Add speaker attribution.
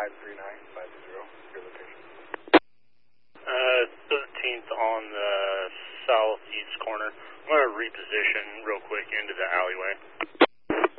Speaker 1: your location.
Speaker 2: 13th on the southeast corner. I'm going to reposition real quick into the alleyway.